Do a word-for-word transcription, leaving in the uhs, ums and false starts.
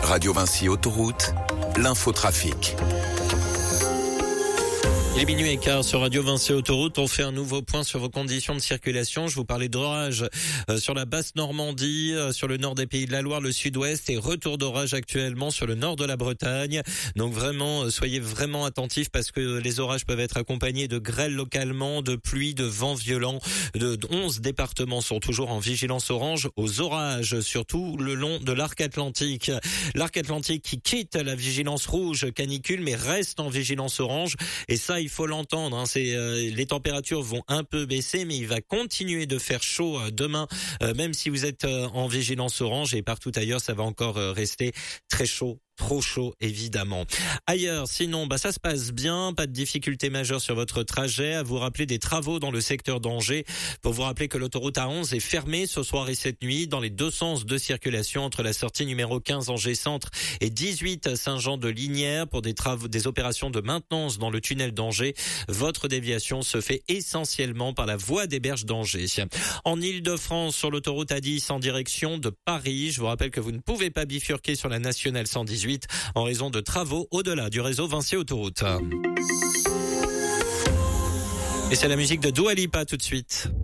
Radio Vinci Autoroute, l'infotrafic. Il est minuit et quart sur Radio Vinci Autoroute. On fait un nouveau point sur vos conditions de circulation. Je vous parlais d'orage euh, sur la basse Normandie, euh, sur le nord des Pays de la Loire, le sud-ouest et retour d'orage actuellement sur le nord de la Bretagne. Donc vraiment, euh, soyez vraiment attentifs parce que les orages peuvent être accompagnés de grêle localement, de pluie, de vents violents. De onze départements sont toujours en vigilance orange aux orages, surtout le long de l'arc atlantique. L'arc atlantique qui quitte la vigilance rouge canicule mais reste en vigilance orange. Et ça, il faut l'entendre, hein, c'est euh, les températures vont un peu baisser, mais il va continuer de faire chaud euh, demain, euh, même si vous êtes euh, en vigilance orange, et partout ailleurs, ça va encore euh, rester très chaud. Trop chaud, évidemment. Ailleurs, sinon, bah, ça se passe bien. Pas de difficultés majeures sur votre trajet. À vous rappeler des travaux dans le secteur d'Angers. Pour vous rappeler que l'autoroute A onze est fermée ce soir et cette nuit dans les deux sens de circulation entre la sortie numéro quinze Angers Centre et dix-huit Saint-Jean-de-Lignières pour des travaux, des opérations de maintenance dans le tunnel d'Angers. Votre déviation se fait essentiellement par la voie des berges d'Angers. En Île-de-France, sur l'autoroute A dix en direction de Paris, je vous rappelle que vous ne pouvez pas bifurquer sur la nationale cent dix-huit en raison de travaux au-delà du réseau Vinci Autoroute. Et c'est la musique de Dua Lipa tout de suite.